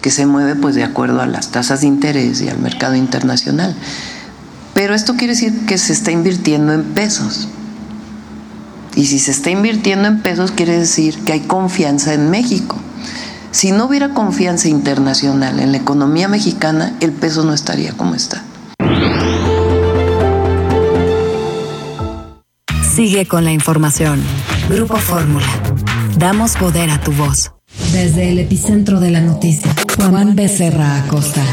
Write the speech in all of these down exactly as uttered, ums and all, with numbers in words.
que se mueve pues de acuerdo a las tasas de interés y al mercado internacional. Pero esto quiere decir que se está invirtiendo en pesos. Y si se está invirtiendo en pesos, quiere decir que hay confianza en México. Si no hubiera confianza internacional en la economía mexicana, el peso no estaría como está. Sigue con la información. Grupo Fórmula. Damos poder a tu voz. Desde el epicentro de la noticia, Juan Becerra Acosta.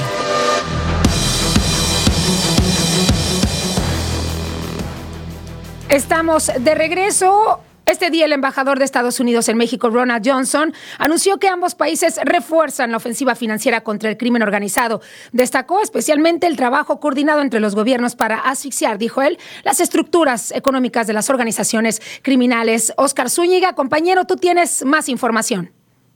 Estamos de regreso. Este día el embajador de Estados Unidos en México, Ronald Johnson, anunció que ambos países refuerzan la ofensiva financiera contra el crimen organizado. Destacó especialmente el trabajo coordinado entre los gobiernos para asfixiar, dijo él, las estructuras económicas de las organizaciones criminales. Oscar Zúñiga, compañero, tú tienes más información.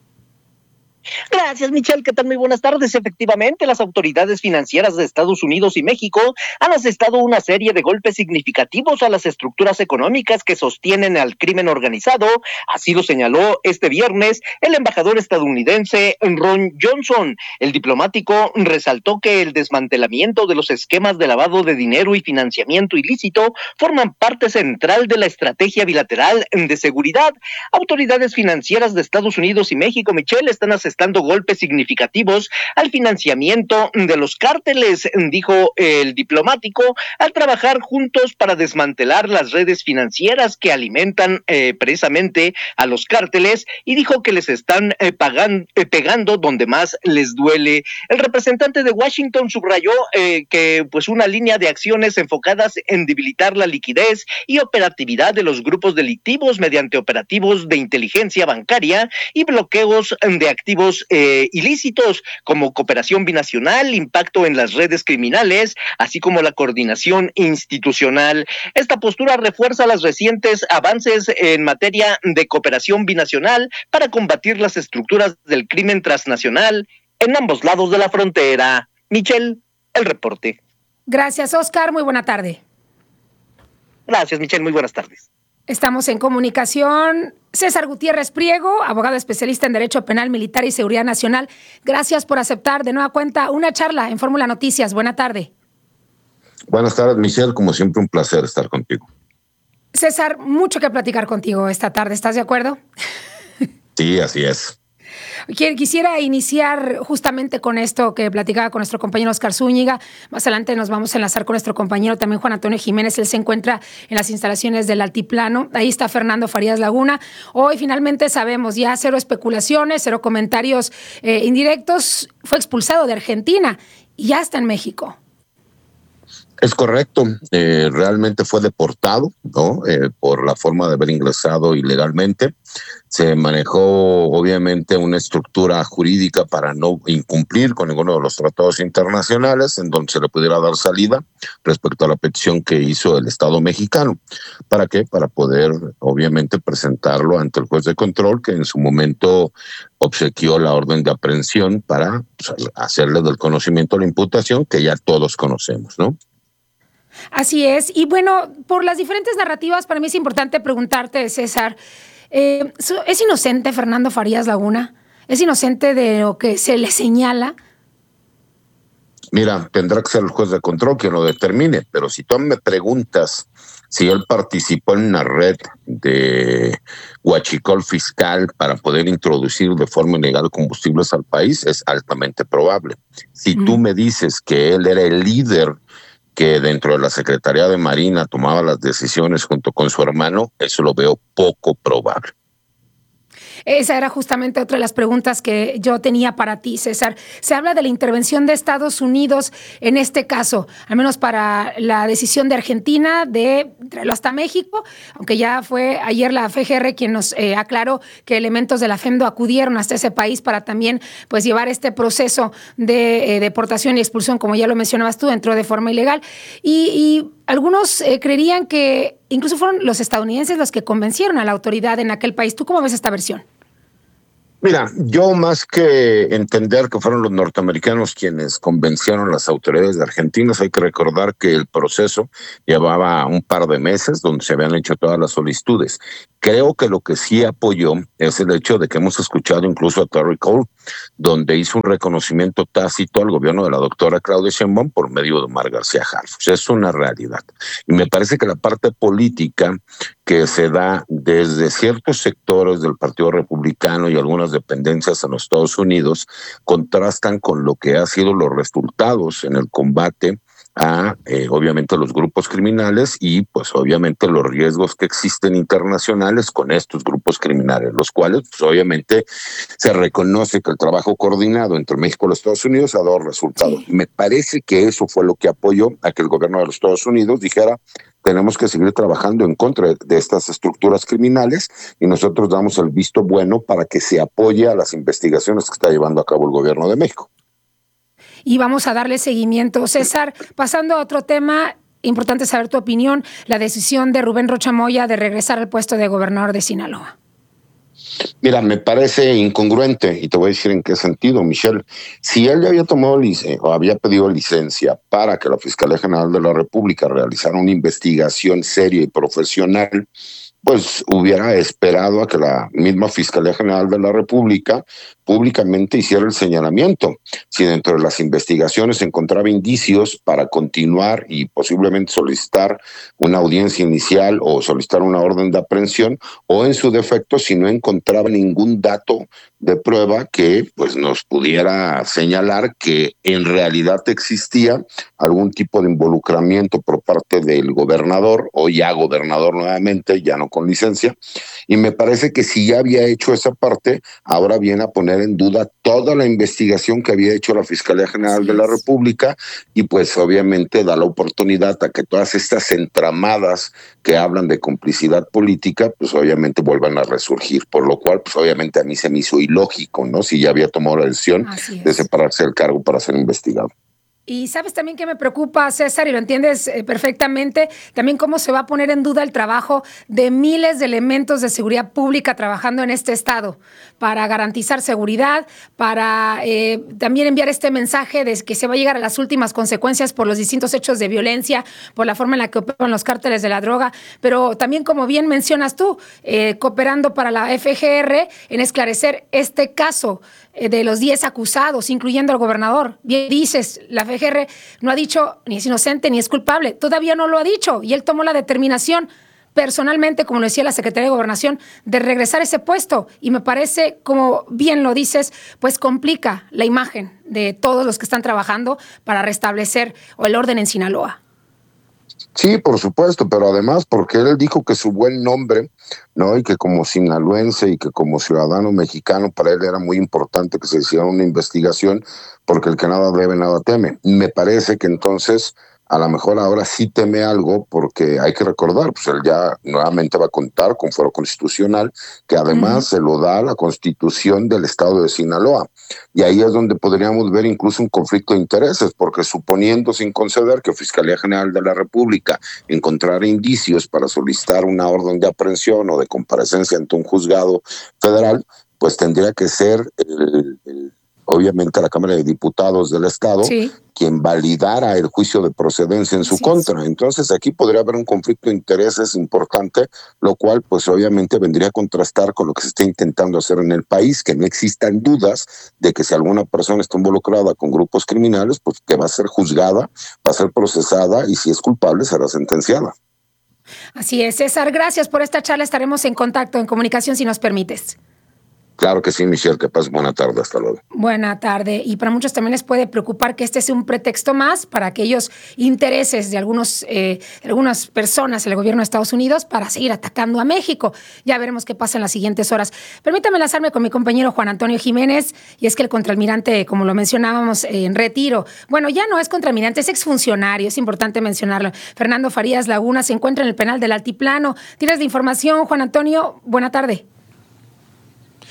Gracias, Michelle. ¿Qué tal? Muy buenas tardes. Efectivamente, las autoridades financieras de Estados Unidos y México han asestado una serie de golpes significativos a las estructuras económicas que sostienen al crimen organizado. Así lo señaló este viernes el embajador estadounidense Ron Johnson. El diplomático resaltó que el desmantelamiento de los esquemas de lavado de dinero y financiamiento ilícito forman parte central de la estrategia bilateral de seguridad. Autoridades financieras de Estados Unidos y México, Michelle, están asestando dando golpes significativos al financiamiento de los cárteles, dijo el diplomático, al trabajar juntos para desmantelar las redes financieras que alimentan eh, precisamente a los cárteles, y dijo que les están eh, pagan, eh, pegando donde más les duele. El representante de Washington subrayó eh, que pues una línea de acciones enfocadas en debilitar la liquidez y operatividad de los grupos delictivos mediante operativos de inteligencia bancaria y bloqueos de activos Eh, ilícitos como cooperación binacional, impacto en las redes criminales, así como la coordinación institucional. Esta postura refuerza los recientes avances en materia de cooperación binacional para combatir las estructuras del crimen transnacional en ambos lados de la frontera. Michelle, el reporte. Gracias, Oscar. Muy buena tarde. Gracias, Michelle. Muy buenas tardes. Estamos en comunicación. César Gutiérrez Priego, abogado especialista en Derecho Penal, Militar y Seguridad Nacional. Gracias por aceptar de nueva cuenta una charla en Fórmula Noticias. Buena tarde. Buenas tardes, Michelle. Como siempre, un placer estar contigo. César, mucho que platicar contigo esta tarde. ¿Estás de acuerdo? Sí, así es. Quisiera iniciar justamente con esto que platicaba con nuestro compañero Oscar Zúñiga. Más adelante nos vamos a enlazar con nuestro compañero también Juan Antonio Jiménez. Él se encuentra en las instalaciones del Altiplano. Ahí está Fernando Farías Laguna. Hoy finalmente sabemos ya cero especulaciones, cero comentarios eh, indirectos. Fue expulsado de Argentina y ya está en México. Es correcto, eh, realmente fue deportado, ¿no? Eh, por la forma de haber ingresado ilegalmente. Se manejó obviamente una estructura jurídica para no incumplir con ninguno de los tratados internacionales en donde se le pudiera dar salida respecto a la petición que hizo el Estado mexicano. ¿Para qué? Para poder obviamente presentarlo ante el juez de control que en su momento obsequió la orden de aprehensión para pues, hacerle del conocimiento la imputación que ya todos conocemos, ¿no? Así es. Y bueno, por las diferentes narrativas, para mí es importante preguntarte, César, eh, ¿es inocente Fernando Farías Laguna? ¿Es inocente de lo que se le señala? Mira, tendrá que ser el juez de control quien lo determine, pero si tú me preguntas si él participó en una red de huachicol fiscal para poder introducir de forma ilegal combustibles al país, es altamente probable. Si mm. tú me dices que él era el líder que dentro de la Secretaría de Marina tomaba las decisiones junto con su hermano, eso lo veo poco probable. Esa era justamente otra de las preguntas que yo tenía para ti, César. Se habla de la intervención de Estados Unidos en este caso, al menos para la decisión de Argentina de traerlo hasta México, aunque ya fue ayer la F G R quien nos eh, aclaró que elementos de la FEMDO acudieron hasta ese país para también pues llevar este proceso de eh, deportación y expulsión, como ya lo mencionabas tú, entró de forma ilegal. Y, y algunos eh, creerían que incluso fueron los estadounidenses los que convencieron a la autoridad en aquel país. ¿Tú cómo ves esta versión? Mira, yo más que entender que fueron los norteamericanos quienes convencieron a las autoridades de Argentina, hay que recordar que el proceso llevaba un par de meses donde se habían hecho todas las solicitudes Creo que lo que sí apoyó es el hecho de que hemos escuchado incluso a Terry Cole, donde hizo un reconocimiento tácito al gobierno de la doctora Claudia Sheinbaum por medio de Omar García Harfuch. Es una realidad. Y me parece que la parte política que se da desde ciertos sectores del Partido Republicano y algunas dependencias en los Estados Unidos contrastan con lo que han sido los resultados en el combate a, eh, obviamente, los grupos criminales y, pues, obviamente, los riesgos que existen internacionales con estos grupos criminales, los cuales, pues, obviamente, se reconoce que el trabajo coordinado entre México y los Estados Unidos ha dado resultados. Sí. Me parece que eso fue lo que apoyó a que el gobierno de los Estados Unidos dijera: tenemos que seguir trabajando en contra de estas estructuras criminales y nosotros damos el visto bueno para que se apoye a las investigaciones que está llevando a cabo el gobierno de México. Y vamos a darle seguimiento. César, pasando a otro tema, importante saber tu opinión, la decisión de Rubén Rocha Moya de regresar al puesto de gobernador de Sinaloa. Mira, me parece incongruente y te voy a decir en qué sentido, Michelle. Si él ya había tomado lic- o había pedido licencia para que la Fiscalía General de la República realizara una investigación seria y profesional, pues hubiera esperado a que la misma Fiscalía General de la República públicamente hiciera el señalamiento. Si dentro de las investigaciones se encontraba indicios para continuar y posiblemente solicitar una audiencia inicial o solicitar una orden de aprehensión, o en su defecto, si no encontraba ningún dato de prueba que pues nos pudiera señalar que en realidad existía algún tipo de involucramiento por parte del gobernador o ya gobernador nuevamente, ya no con licencia. Y me parece que si ya había hecho esa parte, ahora viene a poner en duda toda la investigación que había hecho la Fiscalía General de la República y pues obviamente da la oportunidad a que todas estas entramadas que hablan de complicidad política pues obviamente vuelvan a resurgir, por lo cual pues obviamente a mí se me hizo ilógico, ¿no? Si ya había tomado la decisión de separarse del cargo para ser investigado. Y sabes también que me preocupa, César, y lo entiendes eh, perfectamente, también cómo se va a poner en duda el trabajo de miles de elementos de seguridad pública trabajando en este estado para garantizar seguridad, para eh, también enviar este mensaje de que se va a llegar a las últimas consecuencias por los distintos hechos de violencia, por la forma en la que operan los cárteles de la droga, pero también, como bien mencionas tú, eh, cooperando para la F G R en esclarecer este caso eh, de los diez acusados, incluyendo al gobernador. Bien dices, la F G R no ha dicho ni es inocente ni es culpable, todavía no lo ha dicho y él tomó la determinación personalmente, como lo decía la Secretaría de Gobernación, de regresar a ese puesto y me parece, como bien lo dices, pues complica la imagen de todos los que están trabajando para restablecer el orden en Sinaloa. Sí, por supuesto, pero además porque él dijo que su buen nombre, ¿no? Y que como sinaloense y que como ciudadano mexicano para él era muy importante que se hiciera una investigación porque el que nada debe nada teme. Me parece que entonces a lo mejor ahora sí teme algo porque hay que recordar, pues él ya nuevamente va a contar con fuero constitucional que además uh-huh. se lo da la Constitución del estado de Sinaloa. Y ahí es donde podríamos ver incluso un conflicto de intereses, porque suponiendo sin conceder que Fiscalía General de la República encontrara indicios para solicitar una orden de aprehensión o de comparecencia ante un juzgado federal, pues tendría que ser el, el obviamente la Cámara de Diputados del Estado, sí. quien validara el juicio de procedencia en su sí, contra. Sí. Entonces aquí podría haber un conflicto de intereses importante, lo cual pues obviamente vendría a contrastar con lo que se está intentando hacer en el país, que no existan dudas de que si alguna persona está involucrada con grupos criminales, pues que va a ser juzgada, va a ser procesada y si es culpable será sentenciada. Así es, César, gracias por esta charla, estaremos en contacto, en comunicación si nos permites. Claro que sí, Michelle, que pases buena tarde, hasta luego. Buena tarde. Y para muchos también les puede preocupar que este sea un pretexto más para aquellos intereses de algunos, eh, algunas personas en el gobierno de Estados Unidos para seguir atacando a México. Ya veremos qué pasa en las siguientes horas. Permítame enlazarme con mi compañero Juan Antonio Jiménez, y es que el contraalmirante, como lo mencionábamos, eh, en retiro, bueno, ya no es contraalmirante, es exfuncionario, es importante mencionarlo. Fernando Farías Laguna se encuentra en el penal del Altiplano. ¿Tienes la información, Juan Antonio? Buena tarde.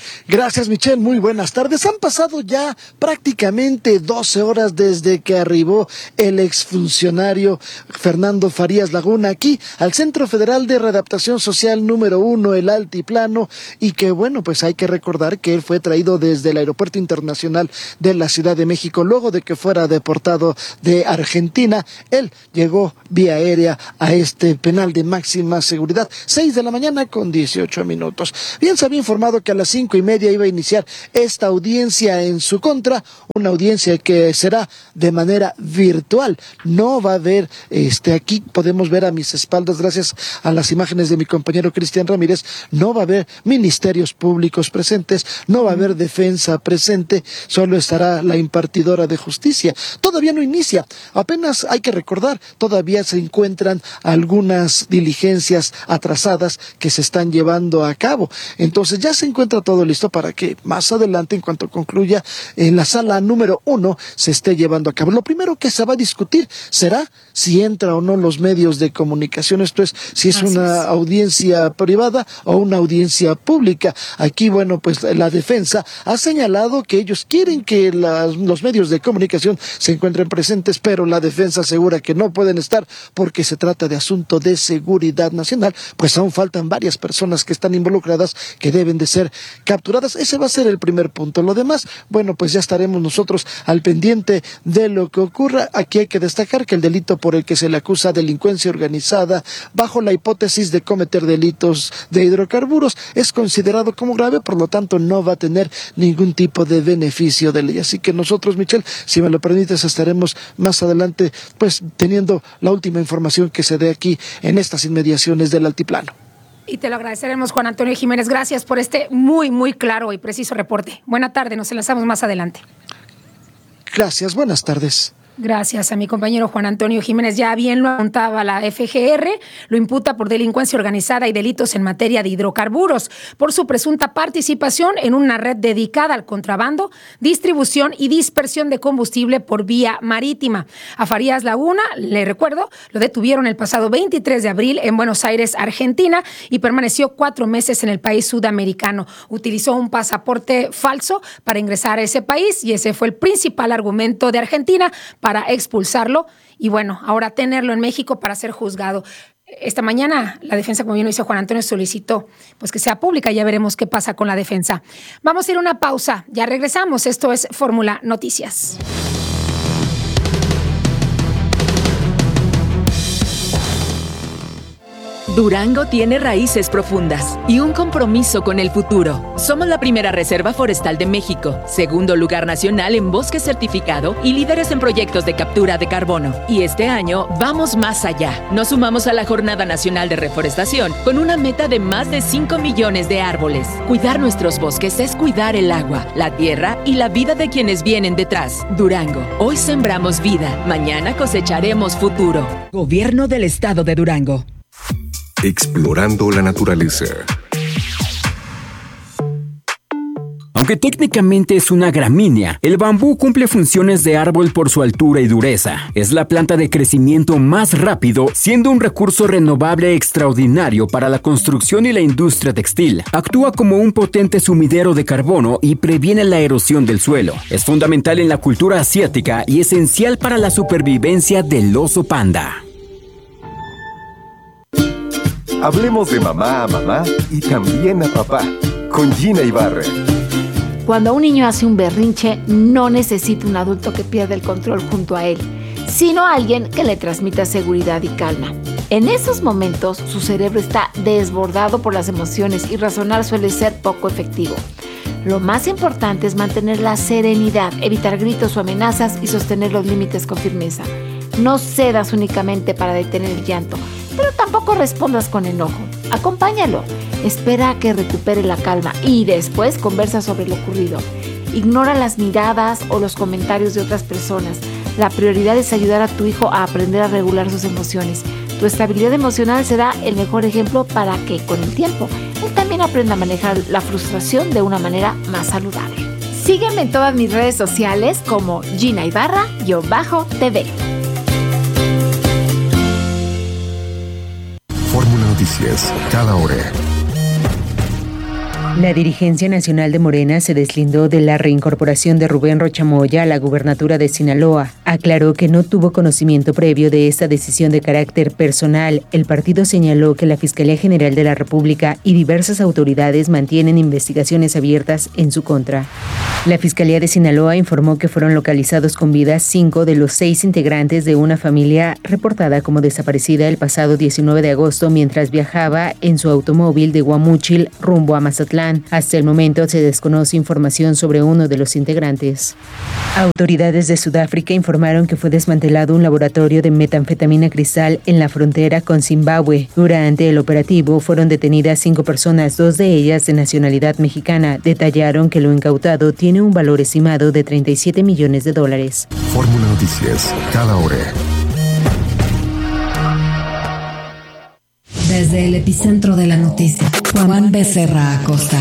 Gracias, Michelle. Muy buenas tardes. Han pasado ya prácticamente doce horas desde que arribó el exfuncionario Fernando Farías Laguna aquí al Centro Federal de Readaptación Social número uno, el Altiplano, y que bueno, pues hay que recordar que él fue traído desde el Aeropuerto Internacional de la Ciudad de México luego de que fuera deportado de Argentina. Él llegó vía aérea a este penal de máxima seguridad, seis de la mañana con dieciocho minutos. Bien, se había informado que a las cinco y media iba a iniciar esta audiencia en su contra, una audiencia que será de manera virtual. No va a haber, este, aquí podemos ver a mis espaldas, gracias a las imágenes de mi compañero Cristian Ramírez, no va a haber ministerios públicos presentes, no va a haber defensa presente, solo estará la impartidora de justicia. Todavía no inicia, apenas hay que recordar, todavía se encuentran algunas diligencias atrasadas que se están llevando a cabo. Entonces ya se encuentra todo listo para que más adelante, en cuanto concluya en la sala número uno, se esté llevando a cabo. Lo primero que se va a discutir será si entra o no los medios de comunicación, esto es, si es Así una es. audiencia privada o una audiencia pública. Aquí, bueno, pues la defensa ha señalado que ellos quieren que las, los medios de comunicación se encuentren presentes, pero la defensa asegura que no pueden estar porque se trata de asunto de seguridad nacional, pues aún faltan varias personas que están involucradas que deben de ser capturadas. Ese va a ser el primer punto. Lo demás, bueno, pues ya estaremos nosotros al pendiente de lo que ocurra. Aquí hay que destacar que el delito por el que se le acusa, delincuencia organizada, bajo la hipótesis de cometer delitos de hidrocarburos, es considerado como grave, por lo tanto no va a tener ningún tipo de beneficio de ley. Así que nosotros, Michelle, si me lo permites, estaremos más adelante pues teniendo la última información que se dé aquí en estas inmediaciones del Altiplano. Y te lo agradeceremos, Juan Antonio Jiménez. Gracias por este muy, muy claro y preciso reporte. Buena tarde, nos enlazamos más adelante. Gracias, buenas tardes. Gracias a mi compañero Juan Antonio Jiménez. Ya bien lo apuntaba la F G R, lo imputa por delincuencia organizada y delitos en materia de hidrocarburos, por su presunta participación en una red dedicada al contrabando, distribución y dispersión de combustible por vía marítima. A Farías Laguna, le recuerdo, lo detuvieron el pasado veintitrés de abril en Buenos Aires, Argentina, y permaneció cuatro meses en el país sudamericano. Utilizó un pasaporte falso para ingresar a ese país y ese fue el principal argumento de Argentina para expulsarlo y bueno, ahora tenerlo en México para ser juzgado. Esta mañana la defensa, como bien lo hizo Juan Antonio, solicitó pues que sea pública. Ya veremos qué pasa con la defensa. Vamos a ir a una pausa. Ya regresamos. Esto es Fórmula Noticias. Durango tiene raíces profundas y un compromiso con el futuro. Somos la primera reserva forestal de México, segundo lugar nacional en bosque certificado y líderes en proyectos de captura de carbono. Y este año vamos más allá. Nos sumamos a la Jornada Nacional de Reforestación con una meta de más de cinco millones de árboles. Cuidar nuestros bosques es cuidar el agua, la tierra y la vida de quienes vienen detrás. Durango, hoy sembramos vida, mañana cosecharemos futuro. Gobierno del Estado de Durango. Explorando la naturaleza. Aunque técnicamente es una gramínea, el bambú cumple funciones de árbol por su altura y dureza. Es la planta de crecimiento más rápido, siendo un recurso renovable extraordinario para la construcción y la industria textil. Actúa como un potente sumidero de carbono y previene la erosión del suelo. Es fundamental en la cultura asiática y esencial para la supervivencia del oso panda. Hablemos de mamá a mamá y también a papá, con Gina Ibarra. Cuando un niño hace un berrinche, no necesita un adulto que pierda el control junto a él, sino alguien que le transmita seguridad y calma. En esos momentos, su cerebro está desbordado por las emociones y razonar suele ser poco efectivo. Lo más importante es mantener la serenidad, evitar gritos o amenazas y sostener los límites con firmeza. No cedas únicamente para detener el llanto, pero tampoco respondas con enojo. Acompáñalo, espera a que recupere la calma y después conversa sobre lo ocurrido. Ignora las miradas o los comentarios de otras personas. La prioridad es ayudar a tu hijo a aprender a regular sus emociones. Tu estabilidad emocional será el mejor ejemplo para que, con el tiempo, él también aprenda a manejar la frustración de una manera más saludable. Sígueme en todas mis redes sociales como Gina Ibarra-T V. Fórmula Noticias, cada hora. La dirigencia nacional de Morena se deslindó de la reincorporación de Rubén Rocha Moya a la gubernatura de Sinaloa. Aclaró que no tuvo conocimiento previo de esta decisión de carácter personal. El partido señaló que la Fiscalía General de la República y diversas autoridades mantienen investigaciones abiertas en su contra. La Fiscalía de Sinaloa informó que fueron localizados con vida cinco de los seis integrantes de una familia reportada como desaparecida el pasado diecinueve de agosto mientras viajaba en su automóvil de Guamúchil rumbo a Mazatlán. Hasta el momento se desconoce información sobre uno de los integrantes. Autoridades de Sudáfrica informaron que fue desmantelado un laboratorio de metanfetamina cristal en la frontera con Zimbabue. Durante el operativo fueron detenidas cinco personas, dos de ellas de nacionalidad mexicana. Detallaron que lo incautado tiene un valor estimado de treinta y siete millones de dólares. Fórmula Noticias, cada hora. Desde el epicentro de la noticia, Juan Becerra Acosta.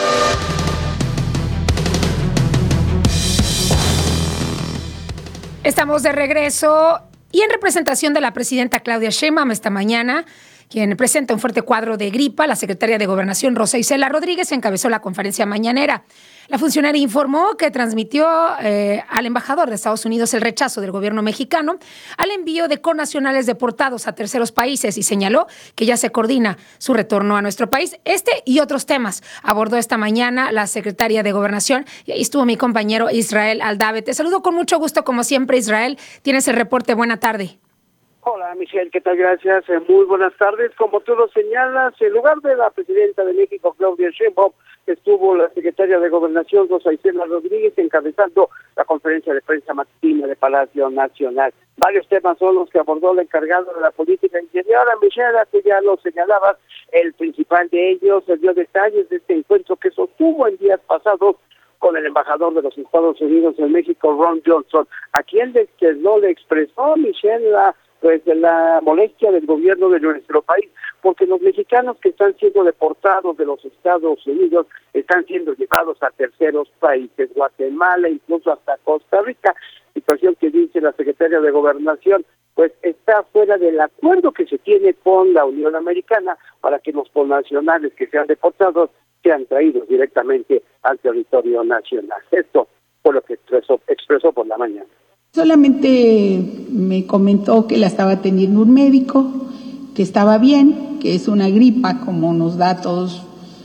Estamos de regreso y en representación de la presidenta Claudia Sheinbaum esta mañana, quien presenta un fuerte cuadro de gripa, la secretaria de Gobernación Rosa Isela Rodríguez encabezó la conferencia mañanera. La funcionaria informó que transmitió eh, al embajador de Estados Unidos el rechazo del gobierno mexicano al envío de connacionales deportados a terceros países y señaló que ya se coordina su retorno a nuestro país. Este y otros temas abordó esta mañana la secretaria de Gobernación y ahí estuvo mi compañero Israel Aldave. Te saludo con mucho gusto como siempre, Israel. Tienes el reporte. Buena tarde. Hola, Michelle, ¿qué tal? Gracias. Eh, muy buenas tardes. Como tú lo señalas, en lugar de la presidenta de México, Claudia Sheinbaum, estuvo la secretaria de Gobernación, Rosa Isela Rodríguez, encabezando la conferencia de prensa matutina de Palacio Nacional. Varios temas son los que abordó el encargado de la política interior, Michelle, tú ya lo señalabas. El principal de ellos dio detalles de este encuentro que sostuvo en días pasados con el embajador de los Estados Unidos en México, Ron Johnson, a quien de que no le expresó, Michelle, la pues de la molestia del gobierno de nuestro país, porque los mexicanos que están siendo deportados de los Estados Unidos están siendo llevados a terceros países, Guatemala, incluso hasta Costa Rica, situación que dice la secretaria de Gobernación, pues está fuera del acuerdo que se tiene con la Unión Americana para que los connacionales que sean deportados sean traídos directamente al territorio nacional. Esto fue lo que expresó, expresó por la mañana. Solamente me comentó que la estaba atendiendo un médico, que estaba bien, que es una gripa como nos da a todos,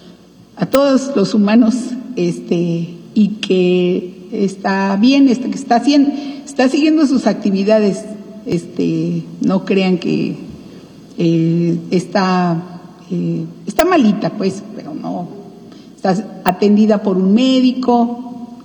a todos los humanos, este, y que está bien, este, que está haciendo, está siguiendo sus actividades, este, no crean que eh, está, eh, está malita, pues, pero no, está atendida por un médico.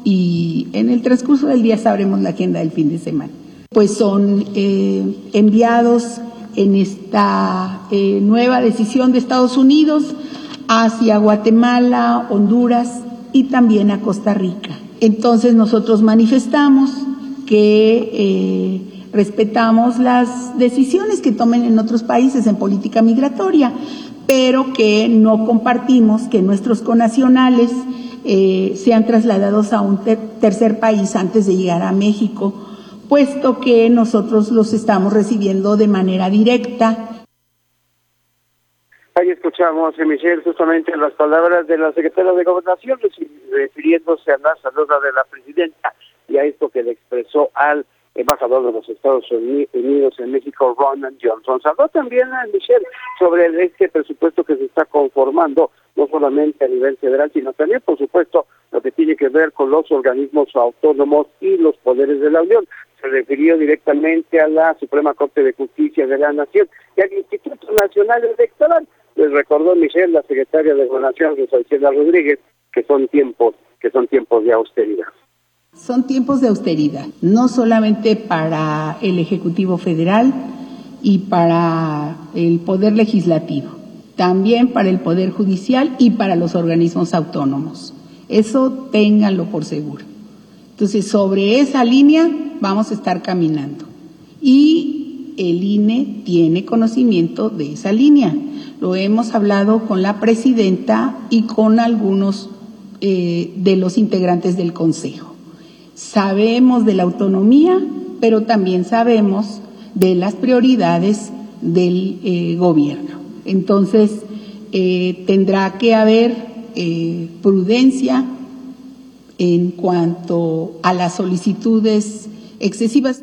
Y en el transcurso del día sabremos la agenda del fin de semana. Pues son eh, enviados en esta eh, nueva decisión de Estados Unidos hacia Guatemala, Honduras y también a Costa Rica. Entonces nosotros manifestamos que eh, respetamos las decisiones que tomen en otros países en política migratoria, pero que no compartimos que nuestros connacionales Eh, sean trasladados a un ter- tercer país antes de llegar a México, puesto que nosotros los estamos recibiendo de manera directa. Ahí escuchamos, Michelle, justamente las palabras de la secretaria de Gobernación, refiriéndose a la salud de la presidenta y a esto que le expresó al embajador de los Estados Unidos en México, Ron Johnson. Habló también a Michelle sobre este presupuesto que se está conformando, no solamente a nivel federal, sino también, por supuesto, lo que tiene que ver con los organismos autónomos y los poderes de la Unión. Se refirió directamente a la Suprema Corte de Justicia de la Nación y al Instituto Nacional Electoral. Les recordó Michelle, la secretaria de Gobernación, Rosa Isela Rodríguez, que son tiempos, que son tiempos de austeridad. Son tiempos de austeridad, no solamente para el Ejecutivo Federal y para el Poder Legislativo, también para el Poder Judicial y para los organismos autónomos. Eso ténganlo por seguro. Entonces, sobre esa línea vamos a estar caminando. Y el I N E tiene conocimiento de esa línea. Lo hemos hablado con la presidenta y con algunos eh, de los integrantes del Consejo. Sabemos de la autonomía, pero también sabemos de las prioridades del eh, gobierno. Entonces, eh, tendrá que haber eh, prudencia en cuanto a las solicitudes excesivas.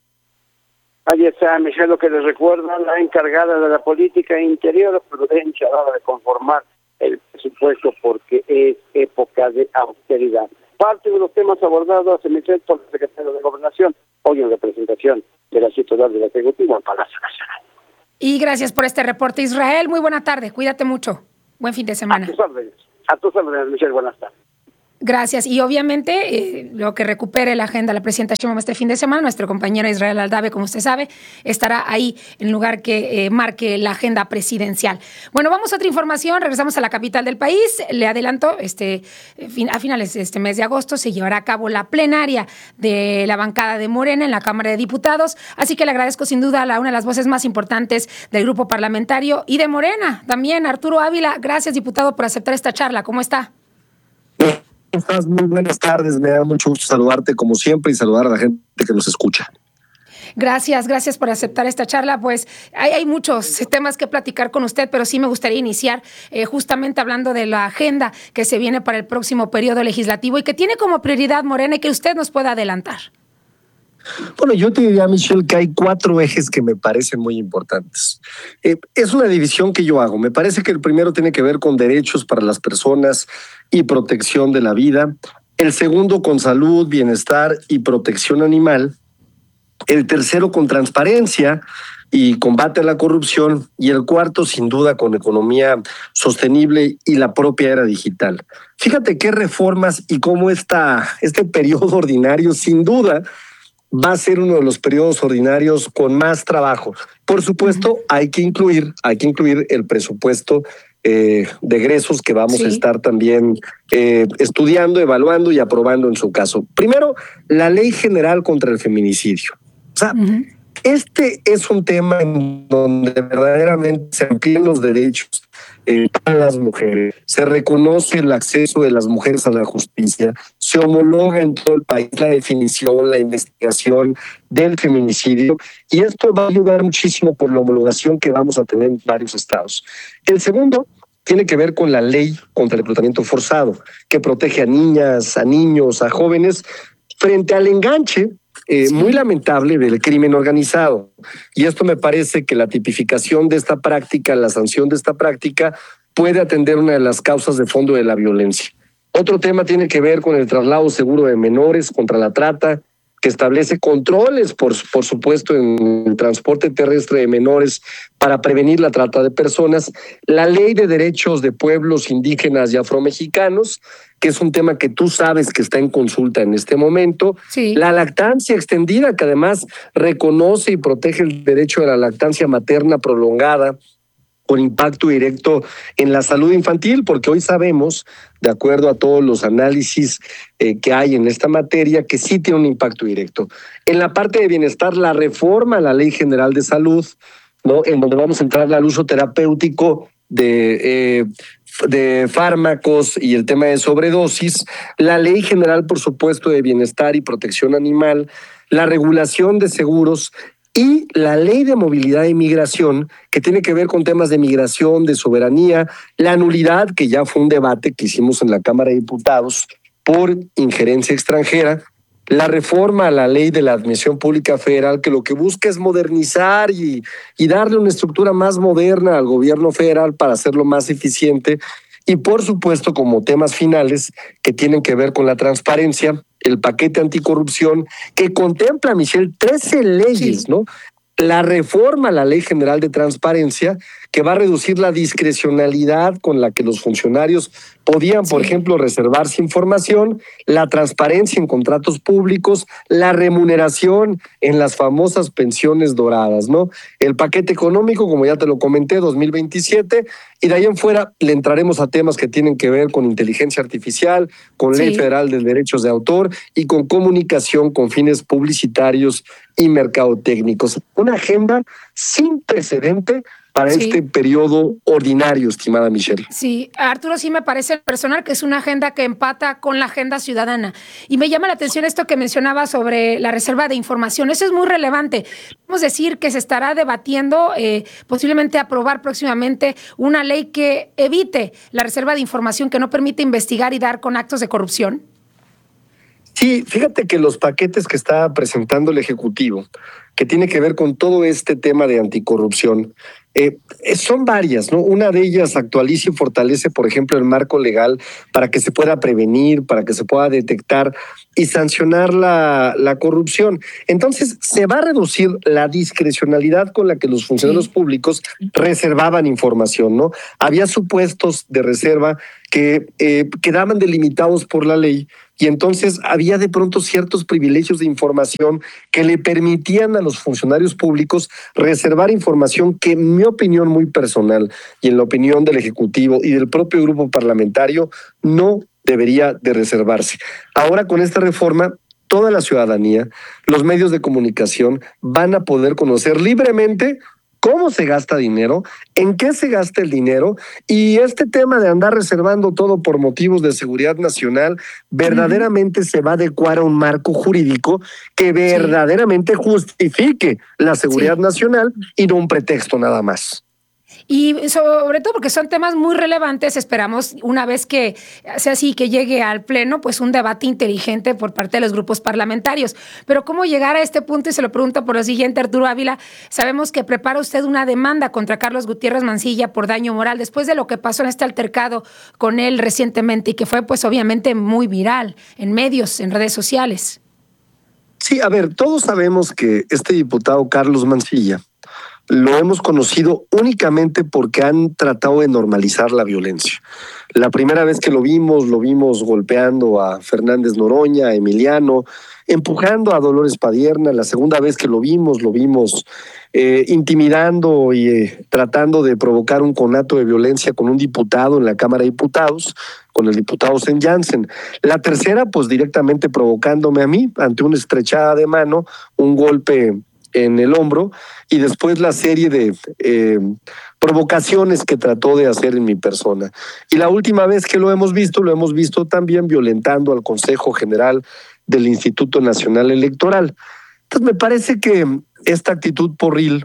Ahí está, Michelle, lo que les recuerda la encargada de la política interior, prudencia a la hora de conformar el presupuesto porque es época de austeridad. Parte de los temas abordados en el por el secretario de Gobernación, hoy en representación de la titular del Ejecutivo al Palacio Nacional. Y gracias por este reporte, Israel. Muy buena tarde, cuídate mucho. Buen fin de semana. A tus órdenes, a tus órdenes, Michelle, buenas tardes. Gracias. Y obviamente eh, lo que recupere la agenda la presidenta Sheinbaum este fin de semana, nuestro compañero Israel Aldave, como usted sabe, estará ahí en lugar que eh, marque la agenda presidencial. Bueno, vamos a otra información. Regresamos a la capital del país. Le adelanto, este, fin, a finales de este mes de agosto se llevará a cabo la plenaria de la bancada de Morena en la Cámara de Diputados. Así que le agradezco sin duda a una de las voces más importantes del grupo parlamentario y de Morena también, Arturo Ávila. Gracias, diputado, por aceptar esta charla. ¿Cómo está? Estás muy buenas tardes, me da mucho gusto saludarte como siempre y saludar a la gente que nos escucha. Gracias, gracias por aceptar esta charla. Pues hay, hay muchos temas que platicar con usted, pero sí me gustaría iniciar eh, justamente hablando de la agenda que se viene para el próximo periodo legislativo y que tiene como prioridad Morena y que usted nos pueda adelantar. Bueno, yo te diría, Michelle, que hay cuatro ejes que me parecen muy importantes. Eh, es una división que yo hago. Me parece que el primero tiene que ver con derechos para las personas y protección de la vida. El segundo con salud, bienestar y protección animal. El tercero con transparencia y combate a la corrupción. Y el cuarto, sin duda, con economía sostenible y la propia era digital. Fíjate qué reformas y cómo esta, este periodo ordinario, sin duda, va a ser uno de los periodos ordinarios con más trabajo. Por supuesto, hay que incluir, hay que incluir el presupuesto eh, de egresos que vamos sí. a estar también eh, estudiando, evaluando y aprobando en su caso. Primero, la Ley General contra el Feminicidio. O sea, uh-huh. este es un tema en donde verdaderamente se amplían los derechos eh, para las mujeres, se reconoce el acceso de las mujeres a la justicia, se homologa en todo el país la definición, la investigación del feminicidio, y esto va a ayudar muchísimo por la homologación que vamos a tener en varios estados. El segundo tiene que ver con la ley contra el reclutamiento forzado, que protege a niñas, a niños, a jóvenes frente al enganche Eh, sí. muy lamentable del crimen organizado. Y esto me parece que la tipificación de esta práctica, la sanción de esta práctica, puede atender una de las causas de fondo de la violencia. Otro tema tiene que ver con el traslado seguro de menores contra la trata, que establece controles, por, por supuesto, en el transporte terrestre de menores para prevenir la trata de personas. La ley de derechos de pueblos indígenas y afromexicanos, que es un tema que tú sabes que está en consulta en este momento. Sí. La lactancia extendida, que además reconoce y protege el derecho a la lactancia materna prolongada, con impacto directo en la salud infantil, porque hoy sabemos, de acuerdo a todos los análisis eh, que hay en esta materia, que sí tiene un impacto directo. En la parte de bienestar, la reforma a la Ley General de Salud, ¿no? En donde vamos a entrar al uso terapéutico de, eh, de fármacos y el tema de sobredosis, la Ley General, por supuesto, de Bienestar y Protección Animal, la regulación de seguros, y la Ley de Movilidad e Inmigración, que tiene que ver con temas de migración, de soberanía, la nulidad, que ya fue un debate que hicimos en la Cámara de Diputados por injerencia extranjera, la reforma a la Ley de la Administración Pública Federal, que lo que busca es modernizar y, y darle una estructura más moderna al gobierno federal para hacerlo más eficiente, y por supuesto como temas finales que tienen que ver con la transparencia, el paquete anticorrupción, que contempla, Michelle, trece leyes, sí. ¿no? La reforma a la Ley General de Transparencia, que va a reducir la discrecionalidad con la que los funcionarios podían, por sí. ejemplo, reservarse información, la transparencia en contratos públicos, la remuneración en las famosas pensiones doradas, ¿no? El paquete económico, como ya te lo comenté, dos mil veintisiete, y de ahí en fuera le entraremos a temas que tienen que ver con inteligencia artificial, con sí. Ley Federal de Derechos de Autor y con comunicación con fines publicitarios y mercadotécnicos. Una agenda sin precedente para Sí. este periodo ordinario, estimada Michelle. Sí, Arturo, sí me parece personal que es una agenda que empata con la agenda ciudadana. Y me llama la atención esto que mencionaba sobre la reserva de información. Eso es muy relevante. Podemos decir que se estará debatiendo, eh, posiblemente aprobar próximamente una ley que evite la reserva de información, que no permite investigar y dar con actos de corrupción. Sí, fíjate que los paquetes que está presentando el Ejecutivo, que tiene que ver con todo este tema de anticorrupción, eh, son varias, ¿no? Una de ellas actualiza y fortalece, por ejemplo, el marco legal para que se pueda prevenir, para que se pueda detectar y sancionar la, la corrupción. Entonces, se va a reducir la discrecionalidad con la que los funcionarios sí. públicos reservaban información, ¿no? Había supuestos de reserva que eh, quedaban delimitados por la ley, y entonces había de pronto ciertos privilegios de información que le permitían a los funcionarios públicos reservar información que, en mi opinión muy personal y en la opinión del Ejecutivo y del propio grupo parlamentario, no debería de reservarse. Ahora, con esta reforma, toda la ciudadanía, los medios de comunicación van a poder conocer libremente cómo se gasta dinero, en qué se gasta el dinero, y este tema de andar reservando todo por motivos de seguridad nacional verdaderamente uh-huh. se va a adecuar a un marco jurídico que verdaderamente sí. justifique la seguridad sí. nacional y no un pretexto nada más. Y sobre todo porque son temas muy relevantes, esperamos una vez que sea así, que llegue al pleno, pues un debate inteligente por parte de los grupos parlamentarios. Pero ¿cómo llegar a este punto? Y se lo pregunto por lo siguiente, Arturo Ávila. Sabemos que prepara usted una demanda contra Carlos Gutiérrez Mancilla por daño moral después de lo que pasó en este altercado con él recientemente y que fue pues obviamente muy viral en medios, en redes sociales. Sí, a ver, todos sabemos que este diputado Carlos Mancilla lo hemos conocido únicamente porque han tratado de normalizar la violencia. La primera vez que lo vimos, lo vimos golpeando a Fernández Noroña, a Emiliano, empujando a Dolores Padierna. La segunda vez que lo vimos, lo vimos eh, intimidando y eh, tratando de provocar un conato de violencia con un diputado en la Cámara de Diputados, con el diputado Sen Jansen. La tercera, pues directamente provocándome a mí ante una estrechada de mano, un golpe en el hombro, y después la serie de eh, provocaciones que trató de hacer en mi persona. Y la última vez que lo hemos visto, lo hemos visto también violentando al Consejo General del Instituto Nacional Electoral. Entonces me parece que esta actitud porril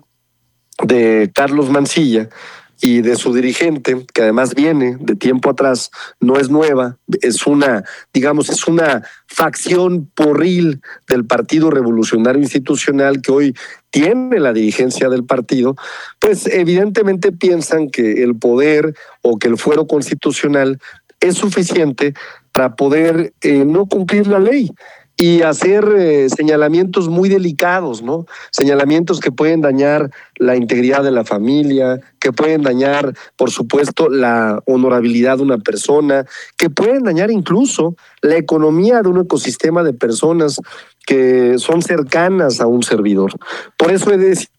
de Carlos Mancilla y de su dirigente, que además viene de tiempo atrás, no es nueva, es una, digamos, es una facción porril del Partido Revolucionario Institucional que hoy tiene la dirigencia del partido, pues evidentemente piensan que el poder o que el fuero constitucional es suficiente para poder eh, no cumplir la ley y hacer eh, señalamientos muy delicados, ¿no? Señalamientos que pueden dañar la integridad de la familia, que pueden dañar, por supuesto, la honorabilidad de una persona, que pueden dañar incluso la economía de un ecosistema de personas que son cercanas a un servidor. Por eso he de decir,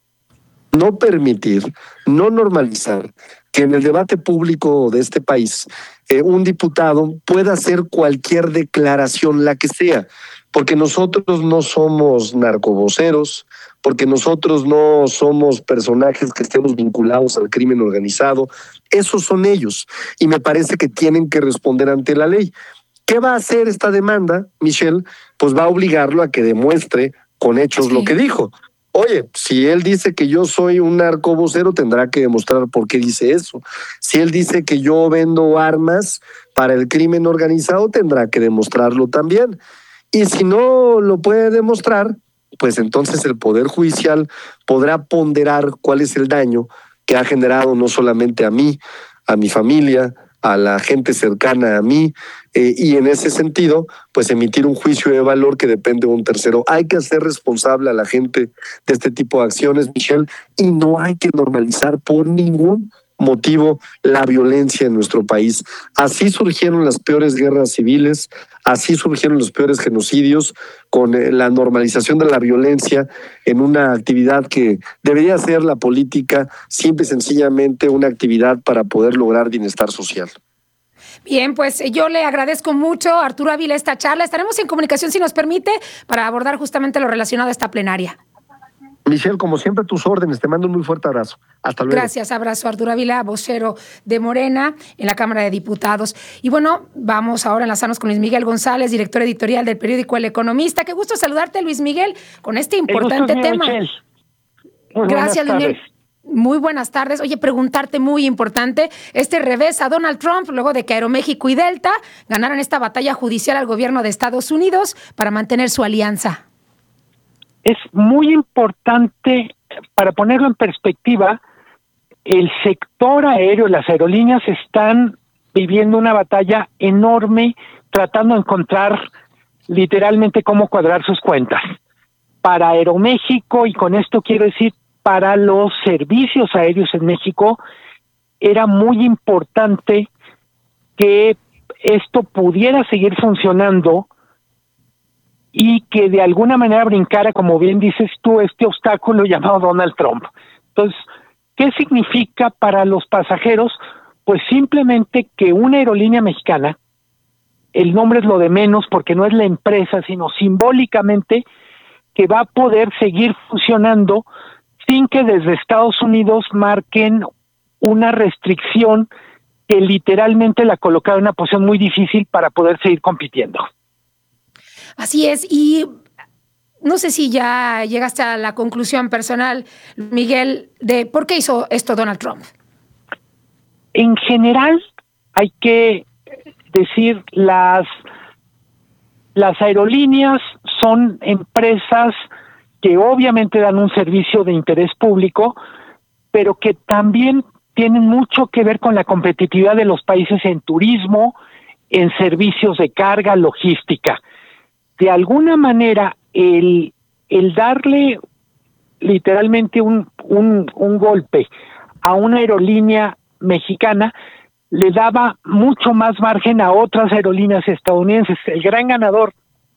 no permitir, no normalizar que en el debate público de este país eh, un diputado pueda hacer cualquier declaración, la que sea, porque nosotros no somos narcovoceros, porque nosotros no somos personajes que estemos vinculados al crimen organizado. Esos son ellos, y me parece que tienen que responder ante la ley. ¿Qué va a hacer esta demanda, Michelle? Pues va a obligarlo a que demuestre con hechos sí. lo que dijo. Oye, si él dice que yo soy un narcovocero, tendrá que demostrar por qué dice eso. Si él dice que yo vendo armas para el crimen organizado, tendrá que demostrarlo también. Y si no lo puede demostrar, pues entonces el Poder Judicial podrá ponderar cuál es el daño que ha generado no solamente a mí, a mi familia, a la gente cercana a mí, eh, y en ese sentido, pues emitir un juicio de valor que depende de un tercero. Hay que hacer responsable a la gente de este tipo de acciones, Michelle, y no hay que normalizar por ningún motivo la violencia en nuestro país. Así surgieron las peores guerras civiles, así surgieron los peores genocidios, con la normalización de la violencia en una actividad que debería ser la política, simple y sencillamente una actividad para poder lograr bienestar social. Bien, pues yo le agradezco mucho, Arturo Ávila, esta charla. Estaremos en comunicación, si nos permite, para abordar justamente lo relacionado a esta plenaria. Michelle, como siempre, tus órdenes. Te mando un muy fuerte abrazo. Hasta luego. Gracias, abrazo. Arturo Ávila, vocero de Morena en la Cámara de Diputados. Y bueno, vamos ahora a enlazarnos con Luis Miguel González, director editorial del periódico El Economista. Qué gusto saludarte, Luis Miguel, con este importante tema. Gracias, Luis Miguel. Muy buenas tardes. Oye, preguntarte muy importante, este revés a Donald Trump luego de que Aeroméxico y Delta ganaran esta batalla judicial al gobierno de Estados Unidos para mantener su alianza. Es muy importante, para ponerlo en perspectiva, el sector aéreo, las aerolíneas están viviendo una batalla enorme tratando de encontrar literalmente cómo cuadrar sus cuentas. Para Aeroméxico, y con esto quiero decir para los servicios aéreos en México, era muy importante que esto pudiera seguir funcionando y que de alguna manera brincara, como bien dices tú, este obstáculo llamado Donald Trump. Entonces, ¿qué significa para los pasajeros? Pues simplemente que una aerolínea mexicana, el nombre es lo de menos porque no es la empresa, sino simbólicamente que va a poder seguir funcionando sin que desde Estados Unidos marquen una restricción que literalmente la colocara en una posición muy difícil para poder seguir compitiendo. Así es, y no sé si ya llegaste a la conclusión personal, Miguel, de por qué hizo esto Donald Trump. En general, hay que decir, las, las aerolíneas son empresas que obviamente dan un servicio de interés público, pero que también tienen mucho que ver con la competitividad de los países en turismo, en servicios de carga, logística. De alguna manera, el, el darle literalmente un, un, un golpe a una aerolínea mexicana le daba mucho más margen a otras aerolíneas estadounidenses. El gran ganador,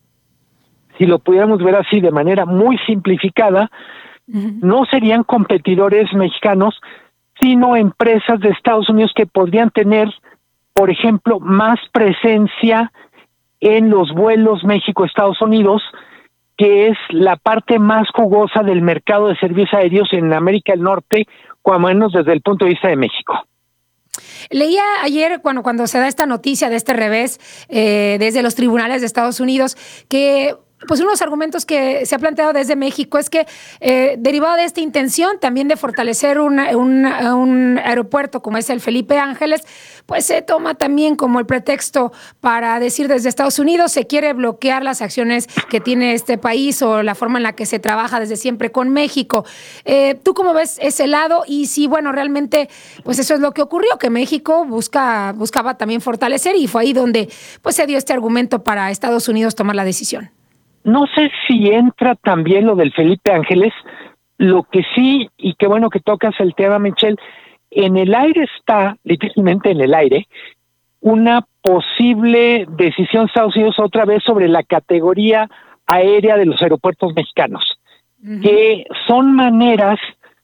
si lo pudiéramos ver así de manera muy simplificada, uh-huh. no serían competidores mexicanos, sino empresas de Estados Unidos que podrían tener, por ejemplo, más presencia en los vuelos México-Estados Unidos, que es la parte más jugosa del mercado de servicios aéreos en América del Norte, cuando menos desde el punto de vista de México. Leía ayer, cuando, cuando se da esta noticia de este revés eh, desde los tribunales de Estados Unidos, que pues unos argumentos que se ha planteado desde México es que eh, derivado de esta intención también de fortalecer una, una, un aeropuerto como es el Felipe Ángeles, pues se toma también como el pretexto para decir desde Estados Unidos se quiere bloquear las acciones que tiene este país o la forma en la que se trabaja desde siempre con México. Eh, ¿Tú cómo ves ese lado? Y si, bueno, realmente pues eso es lo que ocurrió, que México busca, buscaba también fortalecer y fue ahí donde pues se dio este argumento para Estados Unidos tomar la decisión. No sé si entra también lo del Felipe Ángeles, lo que sí, y qué bueno que tocas el tema, Michelle, en el aire está, literalmente en el aire, una posible decisión de Estados Unidos otra vez sobre la categoría aérea de los aeropuertos mexicanos, uh-huh. que son maneras,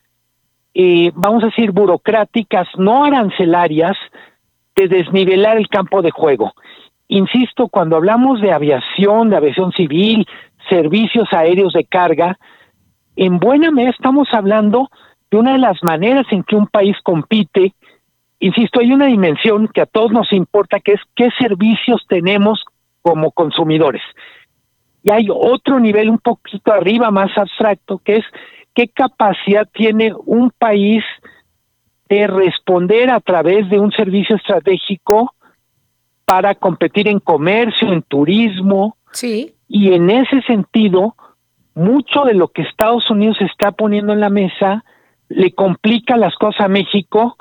eh, vamos a decir, burocráticas, no arancelarias, de desnivelar el campo de juego. Insisto, cuando hablamos de aviación, de aviación civil, servicios aéreos de carga, en buena medida estamos hablando de una de las maneras en que un país compite. Insisto, hay una dimensión que a todos nos importa, que es qué servicios tenemos como consumidores. Y hay otro nivel un poquito arriba, más abstracto, que es qué capacidad tiene un país de responder a través de un servicio estratégico para competir en comercio, en turismo. Sí. Y en ese sentido, mucho de lo que Estados Unidos está poniendo en la mesa le complica las cosas a México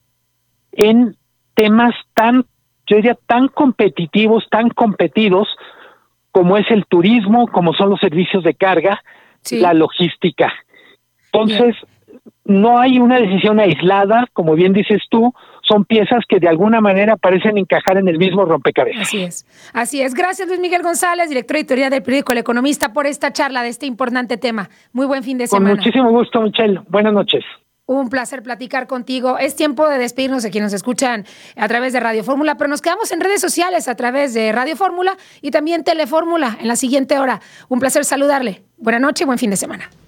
en temas tan, yo diría, tan competitivos, tan competidos, como es el turismo, como son los servicios de carga, sí. la logística. Entonces, bien. no hay una decisión aislada, como bien dices tú, son piezas que de alguna manera parecen encajar en el mismo rompecabezas. Así es, así es. Gracias, Luis Miguel González, director editorial del periódico El Economista, por esta charla de este importante tema. Muy buen fin de semana. Con muchísimo gusto, Michelle. Buenas noches. Un placer platicar contigo. Es tiempo de despedirnos de quienes nos escuchan a través de Radio Fórmula, pero nos quedamos en redes sociales a través de Radio Fórmula y también Telefórmula en la siguiente hora. Un placer saludarle. Buenas noches y buen fin de semana.